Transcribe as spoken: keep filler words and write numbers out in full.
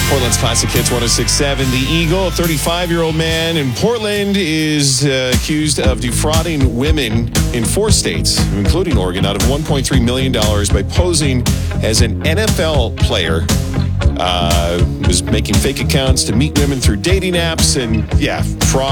Portland's Classic Hits one oh six point seven. The Eagle, a thirty-five-year-old man in Portland, is uh, accused of defrauding women in four states, including Oregon, out of one point three million dollars by posing as an N F L player. Uh, was making fake accounts to meet women through dating apps and, yeah, fraud.